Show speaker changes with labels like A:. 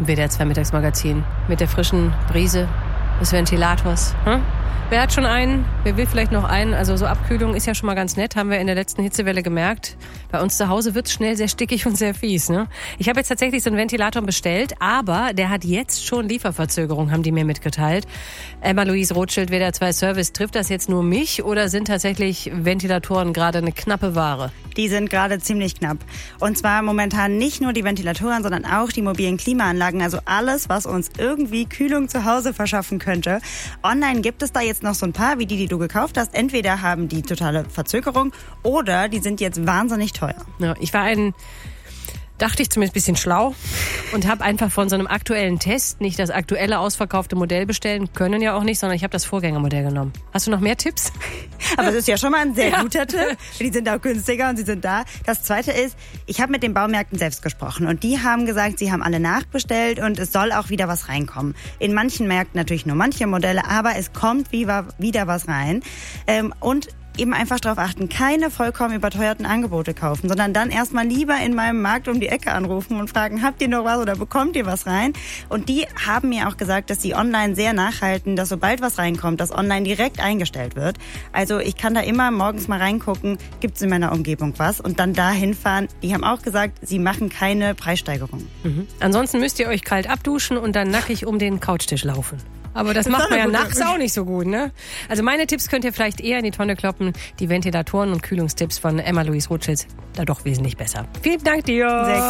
A: WDR 2 Mittagsmagazin mit der frischen Brise des Ventilators. Wer hat schon einen? Wer will vielleicht noch einen? Also so Abkühlung ist ja schon mal ganz nett, haben wir in der letzten Hitzewelle gemerkt. Bei uns zu Hause wird's schnell sehr stickig und sehr fies. Ne? Ich habe jetzt tatsächlich so einen Ventilator bestellt, aber der hat jetzt schon Lieferverzögerung, haben die mir mitgeteilt. Emma-Louise Rothschild, WDR 2 Service, trifft das jetzt nur mich oder sind tatsächlich Ventilatoren gerade eine knappe Ware?
B: Die sind gerade ziemlich knapp. Und zwar momentan nicht nur die Ventilatoren, sondern auch die mobilen Klimaanlagen. Also alles, was uns irgendwie Kühlung zu Hause verschaffen könnte. Online gibt es da jetzt noch so ein paar, wie die du gekauft hast. Entweder haben die totale Verzögerung oder die sind jetzt wahnsinnig teuer.
A: Ja, dachte ich zumindest ein bisschen schlau und habe einfach von so einem aktuellen Test nicht das aktuelle ausverkaufte Modell bestellen können, ja auch nicht, sondern ich habe das Vorgängermodell genommen. Hast du noch mehr Tipps?
B: Aber das ist ja schon mal ein sehr guter Tipp. Die sind auch günstiger und sie sind da. Das Zweite ist, ich habe mit den Baumärkten selbst gesprochen und die haben gesagt, sie haben alle nachbestellt und es soll auch wieder was reinkommen. In manchen Märkten natürlich nur manche Modelle, aber es kommt wieder was rein. Und eben einfach darauf achten, keine vollkommen überteuerten Angebote kaufen, sondern dann erstmal lieber in meinem Markt um die Ecke anrufen und fragen, habt ihr noch was oder bekommt ihr was rein? Und die haben mir auch gesagt, dass sie online sehr nachhalten, dass sobald was reinkommt, das online direkt eingestellt wird. Also ich kann da immer morgens mal reingucken, gibt es in meiner Umgebung was und dann da hinfahren. Die haben auch gesagt, sie machen keine Preissteigerung.
A: Ansonsten müsst ihr euch kalt abduschen und dann nackig um den Couchtisch laufen. Aber das macht man ja nachts auch nicht so gut, ne? Also meine Tipps könnt ihr vielleicht eher in die Tonne kloppen. Die Ventilatoren und Kühlungstipps von Emma-Louise Rothschild da doch wesentlich besser. Vielen Dank dir.
B: Sehr gerne.